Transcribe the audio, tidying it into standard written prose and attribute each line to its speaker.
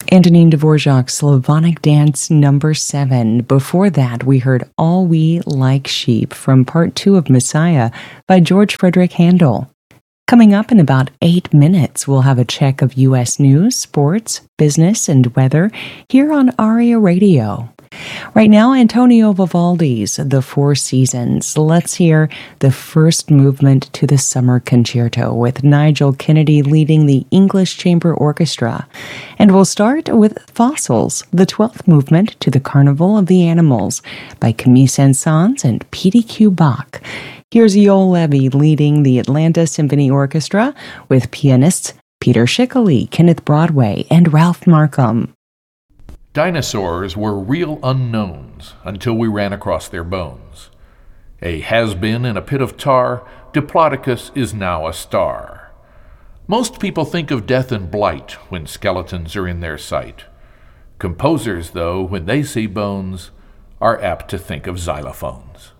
Speaker 1: Antonin Dvorak's Slavonic Dance Number 7. Before that, we heard All We Like Sheep from Part 2 of Messiah by George Frederick Handel. Coming up in about 8 minutes, we'll have a check of U.S. news, sports, business, and weather here on ARIA Radio. Right now, Antonio Vivaldi's The Four Seasons. Let's hear the first movement to the Summer Concerto with Nigel Kennedy leading the English Chamber Orchestra. And we'll start with Fossils, the 12th movement to the Carnival of the Animals by Camille Saint-Saëns and P.D.Q. Bach. Here's Joel Levy leading the Atlanta Symphony Orchestra with pianists Peter Schickele, Kenneth Broadway, and Ralph Markham.
Speaker 2: Dinosaurs were real unknowns until we ran across their bones. A has-been in a pit of tar, Diplodocus is now a star. Most people think of death and blight when skeletons are in their sight. Composers, though, when they see bones, are apt to think of xylophones.